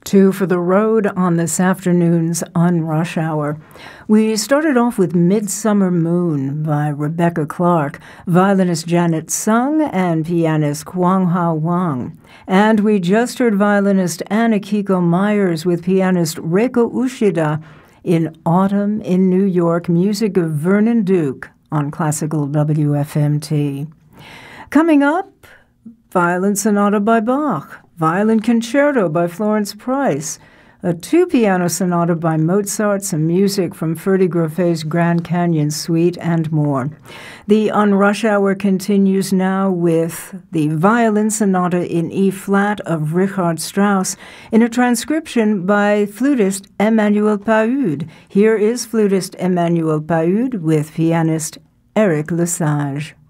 Two for the road on this afternoon's On Rush Hour. We started off with Midsummer Moon by Rebecca Clark, violinist Janet Sung, and pianist Kwang Ha Wang. And we just heard violinist Anna-Kiko Myers with pianist Reiko Ushida in Autumn in New York, music of Vernon Duke on Classical WFMT. Coming up, Violin Sonata by Bach, Violin Concerto by Florence Price, a two-piano sonata by Mozart, some music from Ferdy Groffet's Grand Canyon Suite, and more. The On Rush Hour continues now with the Violin Sonata in E-flat of Richard Strauss in a transcription by flutist Emmanuel Pahud. Here is flutist Emmanuel Pahud with pianist Eric Lesage.